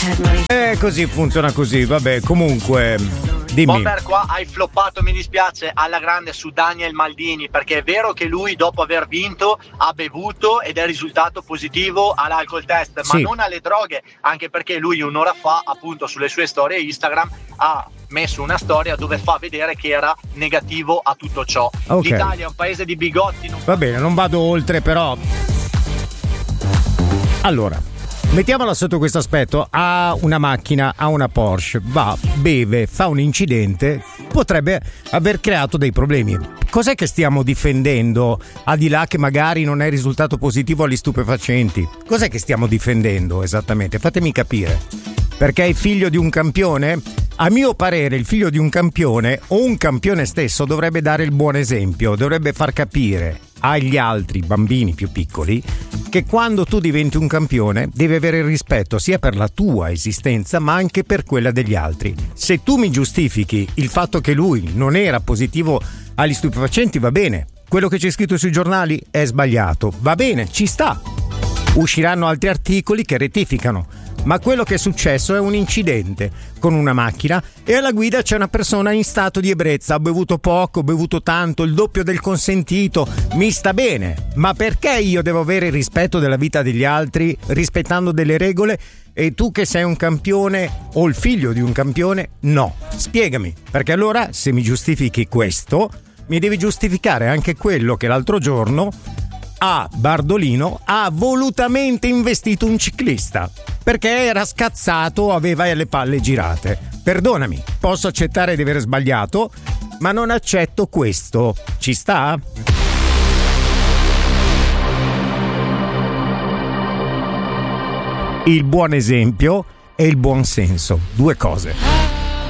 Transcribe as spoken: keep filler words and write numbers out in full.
Eh, così funziona così, vabbè, comunque dimmi. Bomber, qua hai floppato, mi dispiace, alla grande su Daniel Maldini, perché è vero che lui dopo aver vinto ha bevuto ed è risultato positivo all'alcol test, ma sì. non alle droghe, anche perché lui un'ora fa, appunto, sulle sue storie Instagram ha messo una storia dove fa vedere che era negativo a tutto ciò. Okay. L'Italia è un paese di bigotti. Non... Va bene, non vado oltre, però. Allora, mettiamola sotto questo aspetto. Ha una macchina, ha una Porsche, va, beve, fa un incidente, potrebbe aver creato dei problemi. Cos'è che stiamo difendendo, al di là che magari non è risultato positivo agli stupefacenti? Cos'è che stiamo difendendo esattamente? Fatemi capire. Perché è figlio di un campione? A mio parere il figlio di un campione o un campione stesso dovrebbe dare il buon esempio, dovrebbe far capire agli altri bambini più piccoli che quando tu diventi un campione devi avere il rispetto sia per la tua esistenza ma anche per quella degli altri. Se tu mi giustifichi il fatto che lui non era positivo agli stupefacenti, va bene, quello che c'è scritto sui giornali è sbagliato, va bene, ci sta, usciranno altri articoli che rettificano. Ma quello che è successo è un incidente con una macchina e alla guida c'è una persona in stato di ebbrezza, ha bevuto poco, ha bevuto tanto, il doppio del consentito, mi sta bene, ma perché io devo avere il rispetto della vita degli altri rispettando delle regole e tu che sei un campione o il figlio di un campione no? Spiegami, perché allora se mi giustifichi questo mi devi giustificare anche quello che l'altro giorno a Bardolino ha volutamente investito un ciclista perché era scazzato, aveva le palle girate. Perdonami, posso accettare di aver sbagliato, ma non accetto questo. Ci sta? Il buon esempio e il buon senso, due cose.